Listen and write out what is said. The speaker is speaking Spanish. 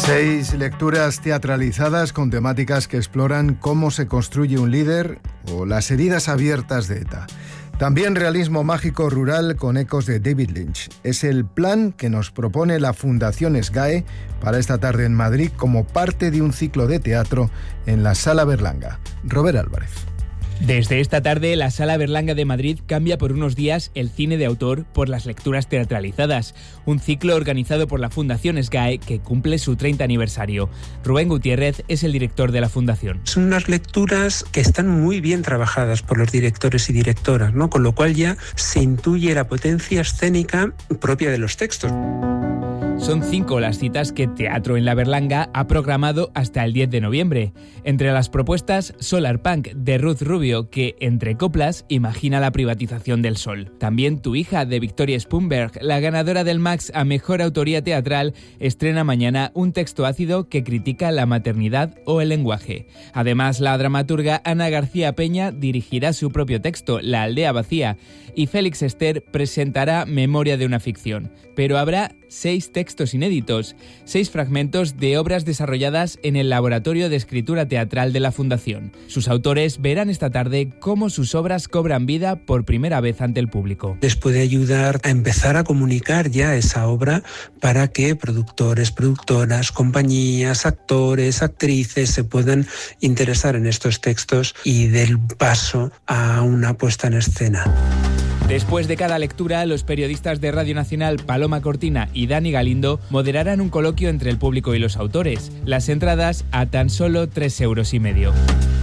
6 lecturas teatralizadas con temáticas que exploran cómo se construye un líder o las heridas abiertas de ETA. También realismo mágico rural con ecos de David Lynch. Es el plan que nos propone la Fundación SGAE para esta tarde en Madrid como parte de un ciclo de teatro en la Sala Berlanga. Robert Álvarez. Desde esta tarde, la Sala Berlanga de Madrid cambia por unos días el cine de autor por las lecturas teatralizadas, un ciclo organizado por la Fundación SGAE que cumple su 30 aniversario. Rubén Gutiérrez es el director de la Fundación. Son unas lecturas que están muy bien trabajadas por los directores y directoras, ¿no? Con lo cual ya se intuye la potencia escénica propia de los textos. Son 5 las citas que Teatro en la Berlanga ha programado hasta el 10 de noviembre. Entre las propuestas, Solar Punk, de Ruth Rubio, que, entre coplas, imagina la privatización del sol. También Tu hija, de Victoria Spunberg, la ganadora del Max a Mejor Autoría Teatral, estrena mañana un texto ácido que critica la maternidad o el lenguaje. Además, la dramaturga Ana García Peña dirigirá su propio texto, La aldea vacía, y Félix Ester presentará Memoria de una ficción. Pero habrá 6 textos inéditos, 6 fragmentos de obras desarrolladas en el Laboratorio de Escritura Teatral de la Fundación. Sus autores verán esta tarde cómo sus obras cobran vida por primera vez ante el público. Les puede ayudar a empezar a comunicar ya esa obra para que productores, productoras, compañías, actores, actrices se puedan interesar en estos textos y del paso a una puesta en escena. Después de cada lectura, los periodistas de Radio Nacional Paloma Cortina y Dani Galindo moderarán un coloquio entre el público y los autores. Las entradas a tan solo 3,5 euros.